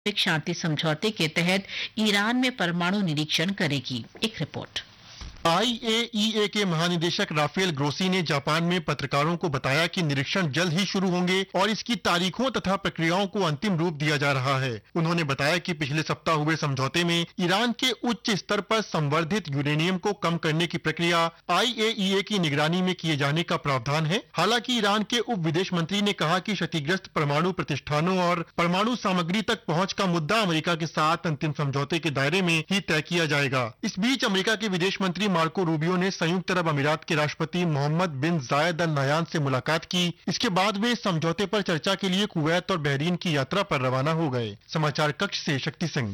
शांति समझौते के तहत ईरान में परमाणु निरीक्षण करेगी। एक रिपोर्ट। IAEA के महानिदेशक राफेल ग्रोसी ने जापान में पत्रकारों को बताया कि निरीक्षण जल्द ही शुरू होंगे और इसकी तारीखों तथा प्रक्रियाओं को अंतिम रूप दिया जा रहा है। उन्होंने बताया कि पिछले सप्ताह हुए समझौते में ईरान के उच्च स्तर पर संवर्धित यूरेनियम को कम करने की प्रक्रिया IAEA की निगरानी में किए जाने का प्रावधान है। हालांकि ईरान के उप विदेश मंत्री ने कहा कि क्षतिग्रस्त परमाणु प्रतिष्ठानों और परमाणु सामग्री तक पहुंच का मुद्दा अमेरिका के साथ अंतिम समझौते के दायरे में ही तय किया जाएगा। इस बीच अमेरिका के विदेश मंत्री मार्को रूबियो ने संयुक्त अरब अमीरात के राष्ट्रपति मोहम्मद बिन जायद अल नहयान से मुलाकात की। इसके बाद वे समझौते पर चर्चा के लिए कुवैत और बहरीन की यात्रा पर रवाना हो गए। समाचार कक्ष से शक्ति सिंह।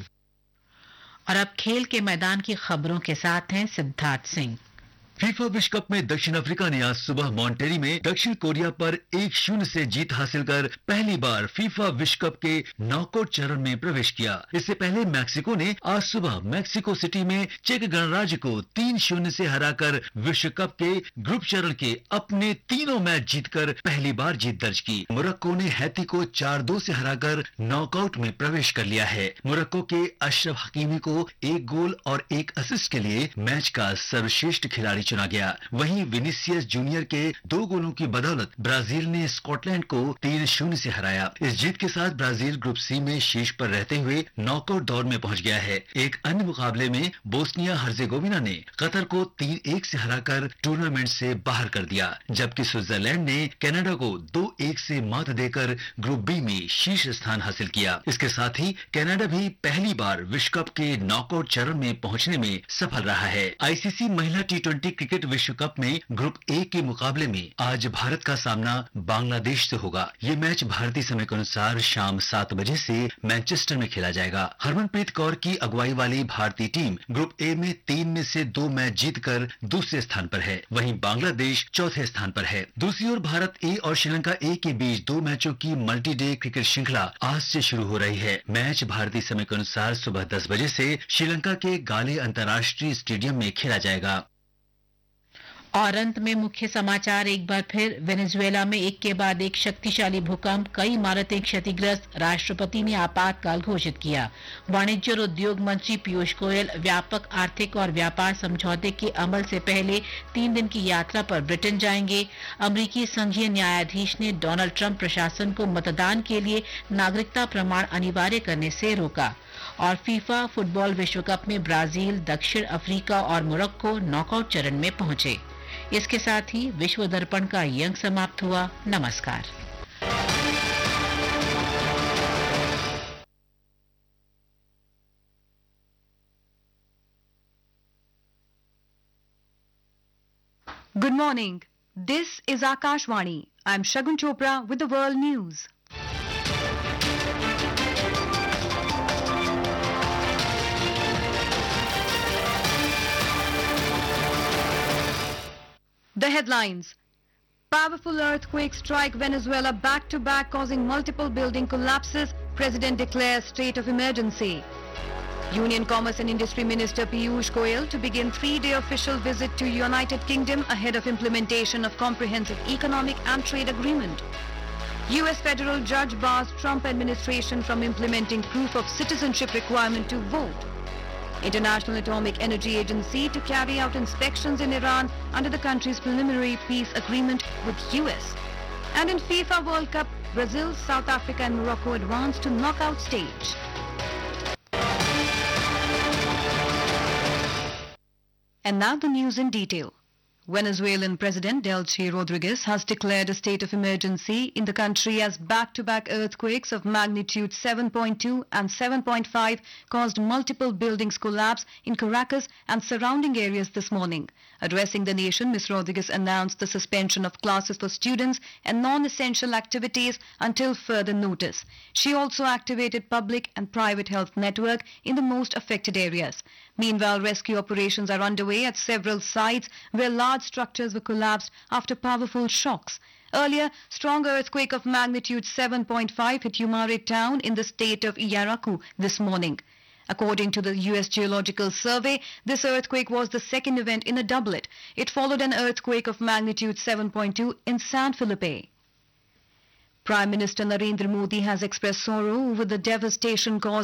और अब खेल के मैदान की खबरों के साथ हैं सिद्धार्थ सिंह। फीफा विश्व कप में दक्षिण अफ्रीका ने आज सुबह मॉन्टेरी में दक्षिण कोरिया पर 1-0 से जीत हासिल कर पहली बार फीफा विश्व कप के नॉकआउट चरण में प्रवेश किया। इससे पहले मैक्सिको ने आज सुबह मैक्सिको सिटी में चेक गणराज्य को 3-0 से हराकर विश्व कप के ग्रुप चरण के अपने तीनों मैच जीतकर पहली बार जीत दर्ज की। मोरक्को ने हैती को 4-2 से हराकर नॉकआउट में प्रवेश कर लिया है। मोरक्को के अशरफ हकीमी को 1 गोल और 1 असिस्ट के लिए मैच का सर्वश्रेष्ठ खिलाड़ी चुना गया। वहीं विनीसियस जूनियर के 2 गोलों की बदौलत ब्राजील ने स्कॉटलैंड को 3-0 से हराया। इस जीत के साथ ब्राजील ग्रुप सी में शीर्ष पर रहते हुए नॉकआउट दौर में पहुंच गया है। एक अन्य मुकाबले में बोस्निया हर्जेगोविना ने कतर को 3-1 से हराकर टूर्नामेंट से बाहर कर दिया, जबकि स्विट्जरलैंड ने कनाडा को 2-1 से मात देकर ग्रुप बी में शीर्ष स्थान हासिल किया। इसके साथ ही कनाडा भी पहली बार विश्व कप के नॉकआउट चरण में पहुंचने में सफल रहा है। आईसीसी महिला T20 क्रिकेट विश्व कप में ग्रुप ए के मुकाबले में आज भारत का सामना बांग्लादेश से होगा। ये मैच भारतीय समय के अनुसार शाम 7 बजे से मैनचेस्टर में खेला जाएगा। हरमनप्रीत कौर की अगुवाई वाली भारतीय टीम ग्रुप ए में 3 में से 2 मैच जीतकर दूसरे स्थान पर है, वहीं बांग्लादेश चौथे स्थान पर है। दूसरी ओर भारत ए और श्रीलंका ए के बीच 2 मैचों की मल्टी डे क्रिकेट श्रृंखला आज से शुरू हो रही है। मैच भारतीय समय के अनुसार सुबह 10 बजे से श्रीलंका के गाले अंतर्राष्ट्रीय स्टेडियम में खेला जाएगा। और अंत में मुख्य समाचार एक बार फिर। वेनेजुएला में एक के बाद एक शक्तिशाली भूकंप, कई इमारतें क्षतिग्रस्त, राष्ट्रपति ने आपातकाल घोषित किया। वाणिज्य और उद्योग मंत्री पीयूष गोयल व्यापक आर्थिक और व्यापार समझौते के अमल से पहले 3 दिन की यात्रा पर ब्रिटेन जाएंगे। अमेरिकी संघीय न्यायाधीश ने डोनाल्ड ट्रंप प्रशासन को मतदान के लिए नागरिकता प्रमाण अनिवार्य करने से रोका। और फीफा फुटबॉल विश्व कप में ब्राजील, दक्षिण अफ्रीका और मोरक्को नॉकआउट चरण में पहुंचे। इसके साथ ही विश्व दर्पण का ये अंक समाप्त हुआ। नमस्कार। Good morning. This is Akashvani. I'm Shagun Chopra with the world news. The headlines. Powerful earthquakes strike Venezuela back-to-back, causing multiple building collapses. President declares state of emergency. Union Commerce and Industry Minister Piyush Goyal to begin 3-day official visit to United Kingdom ahead of implementation of comprehensive economic and trade agreement. US federal judge bars Trump administration from implementing proof of citizenship requirement to vote. International Atomic Energy Agency to carry out inspections in Iran under the country's preliminary peace agreement with US. And in FIFA World Cup, Brazil, South Africa and Morocco advanced to knockout stage. And now the news in detail. Venezuelan President Delcy Rodriguez has declared a state of emergency in the country as back-to-back earthquakes of magnitude 7.2 and 7.5 caused multiple buildings collapse in Caracas and surrounding areas this morning. Addressing the nation, Ms. Rodriguez announced the suspension of classes for students and non-essential activities until further notice. She also activated public and private health network in the most affected areas. Meanwhile, rescue operations are underway at several sites where large structures were collapsed after powerful shocks. Earlier, strong earthquake of magnitude 7.5 hit Yumare town in the state of Iyaraku this morning. According to the U.S. Geological Survey, this earthquake was the second event in a doublet. It followed an earthquake of magnitude 7.2 in San Felipe. Prime Minister Narendra Modi has expressed sorrow over the devastation caused